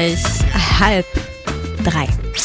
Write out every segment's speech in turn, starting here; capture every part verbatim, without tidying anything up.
gleich halb drei.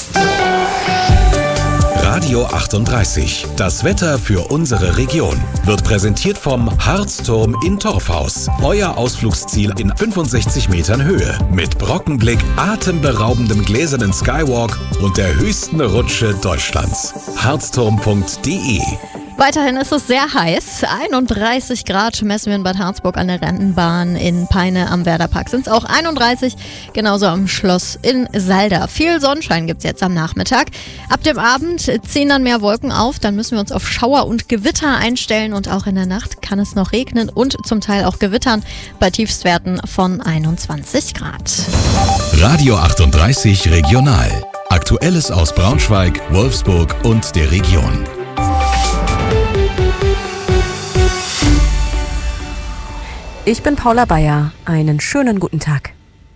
Radio achtunddreißig. Das Wetter für unsere Region wird präsentiert vom Harzturm in Torfhaus. Euer Ausflugsziel in fünfundsechzig Metern Höhe mit Brockenblick, atemberaubendem gläsernen Skywalk und der höchsten Rutsche Deutschlands. harzturm punkt de. Weiterhin ist es sehr heiß. einunddreißig Grad messen wir in Bad Harzburg an der Rennbahn. In Peine am Werderpark sind es auch einunddreißig. Genauso am Schloss in Salda. Viel Sonnenschein gibt es jetzt am Nachmittag. Ab dem Abend ziehen dann mehr Wolken auf. Dann müssen wir uns auf Schauer und Gewitter einstellen. Und auch in der Nacht kann es noch regnen und zum Teil auch gewittern. Bei Tiefstwerten von einundzwanzig Grad. Radio achtunddreißig Regional. Aktuelles aus Braunschweig, Wolfsburg und der Region. Ich bin Paula Bayer. Einen schönen guten Tag.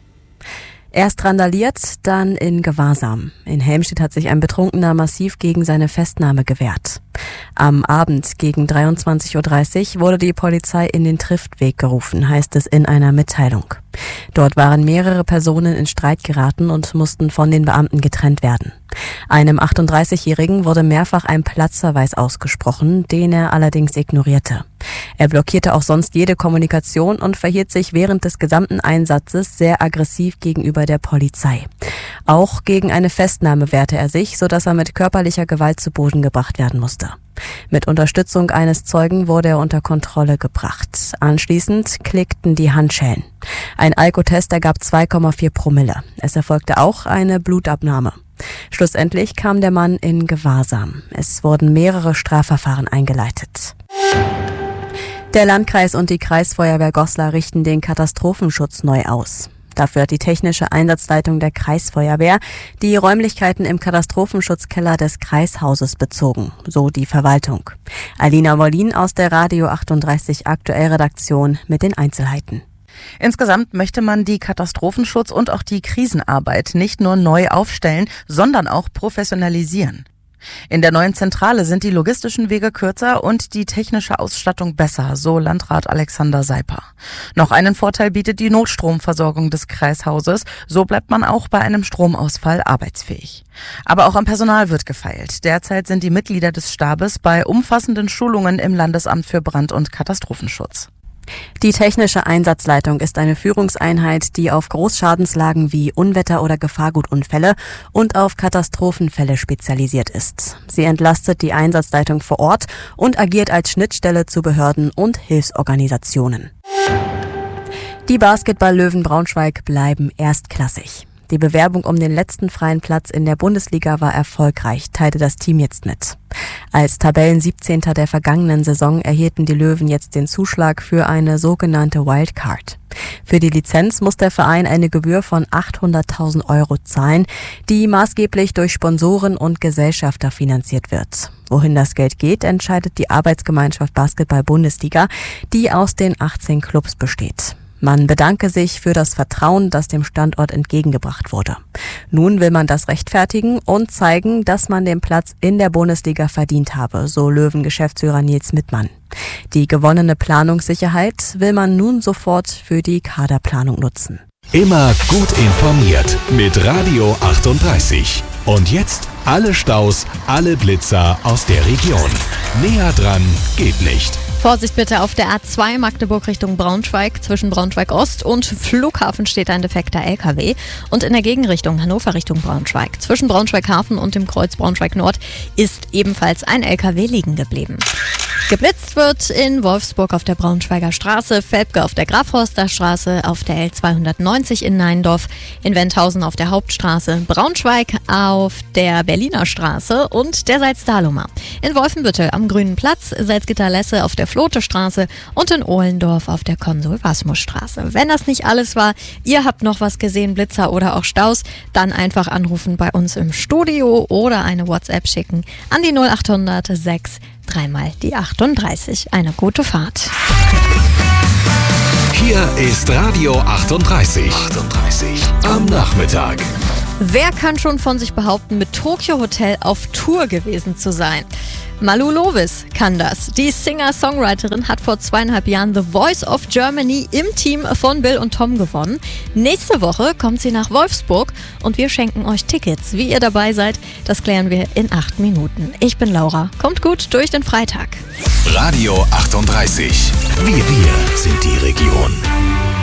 Erst randaliert, dann in Gewahrsam. In Helmstedt hat sich ein Betrunkener massiv gegen seine Festnahme gewehrt. Am Abend gegen dreiundzwanzig Uhr dreißig wurde die Polizei in den Triftweg gerufen, heißt es in einer Mitteilung. Dort waren mehrere Personen in Streit geraten und mussten von den Beamten getrennt werden. Einem achtunddreißigjährigen wurde mehrfach ein Platzverweis ausgesprochen, den er allerdings ignorierte. Er blockierte auch sonst jede Kommunikation und verhielt sich während des gesamten Einsatzes sehr aggressiv gegenüber der Polizei. Auch gegen eine Festnahme wehrte er sich, sodass er mit körperlicher Gewalt zu Boden gebracht werden musste. Mit Unterstützung eines Zeugen wurde er unter Kontrolle gebracht. Anschließend klickten die Handschellen. Ein Alkotest ergab zwei Komma vier Promille. Es erfolgte auch eine Blutabnahme. Schlussendlich kam der Mann in Gewahrsam. Es wurden mehrere Strafverfahren eingeleitet. Der Landkreis und die Kreisfeuerwehr Goslar richten den Katastrophenschutz neu aus. Dafür hat die technische Einsatzleitung der Kreisfeuerwehr die Räumlichkeiten im Katastrophenschutzkeller des Kreishauses bezogen, so die Verwaltung. Alina Mollin aus der Radio achtunddreißig Aktuell Redaktion mit den Einzelheiten. Insgesamt möchte man die Katastrophenschutz und auch die Krisenarbeit nicht nur neu aufstellen, sondern auch professionalisieren. In der neuen Zentrale sind die logistischen Wege kürzer und die technische Ausstattung besser, so Landrat Alexander Seiper. Noch einen Vorteil bietet die Notstromversorgung des Kreishauses, so bleibt man auch bei einem Stromausfall arbeitsfähig. Aber auch am Personal wird gefeilt. Derzeit sind die Mitglieder des Stabes bei umfassenden Schulungen im Landesamt für Brand- und Katastrophenschutz. Die technische Einsatzleitung ist eine Führungseinheit, die auf Großschadenslagen wie Unwetter- oder Gefahrgutunfälle und auf Katastrophenfälle spezialisiert ist. Sie entlastet die Einsatzleitung vor Ort und agiert als Schnittstelle zu Behörden und Hilfsorganisationen. Die Basketball-Löwen Braunschweig bleiben erstklassig. Die Bewerbung um den letzten freien Platz in der Bundesliga war erfolgreich, teilte das Team jetzt mit. Als Tabellensiebzehnter der vergangenen Saison erhielten die Löwen jetzt den Zuschlag für eine sogenannte Wildcard. Für die Lizenz muss der Verein eine Gebühr von achthunderttausend Euro zahlen, die maßgeblich durch Sponsoren und Gesellschafter finanziert wird. Wohin das Geld geht, entscheidet die Arbeitsgemeinschaft Basketball-Bundesliga, die aus den achtzehn Clubs besteht. Man bedanke sich für das Vertrauen, das dem Standort entgegengebracht wurde. Nun will man das rechtfertigen und zeigen, dass man den Platz in der Bundesliga verdient habe, so Löwen-Geschäftsführer Nils Mittmann. Die gewonnene Planungssicherheit will man nun sofort für die Kaderplanung nutzen. Immer gut informiert mit Radio achtunddreißig. Und jetzt alle Staus, alle Blitzer aus der Region. Näher dran geht nicht. Vorsicht bitte auf der A zwei Magdeburg Richtung Braunschweig. Zwischen Braunschweig Ost und Flughafen steht ein defekter L K W. Und in der Gegenrichtung Hannover Richtung Braunschweig. Zwischen Braunschweig Hafen und dem Kreuz Braunschweig Nord ist ebenfalls ein L K W liegen geblieben. Geblitzt wird in Wolfsburg auf der Braunschweiger Straße, Velpke auf der Grafhorster Straße, auf der L zweihundertneunzig in Neindorf, in Wendhausen auf der Hauptstraße, Braunschweig auf der Berliner Straße und der Salzdahlumer. In Wolfenbüttel am Grünen Platz, Salzgitter-Lesse auf der Flote-Straße und in Ohlendorf auf der Konsul-Wasmus-Straße. Wenn das nicht alles war, ihr habt noch was gesehen, Blitzer oder auch Staus, dann einfach anrufen bei uns im Studio oder eine WhatsApp schicken an die null achthundert sechs dreimal die achtunddreißig. Eine gute Fahrt. Hier ist Radio achtunddreißig. achtunddreißig am Nachmittag. Wer kann schon von sich behaupten, mit Tokyo Hotel auf Tour gewesen zu sein? Malu Lovis kann das. Die Singer-Songwriterin hat vor zweieinhalb Jahren The Voice of Germany im Team von Bill und Tom gewonnen. Nächste Woche kommt sie nach Wolfsburg und wir schenken euch Tickets. Wie ihr dabei seid, das klären wir in acht Minuten. Ich bin Laura. Kommt gut durch den Freitag. Radio achtunddreißig. Wir, wir sind die Region.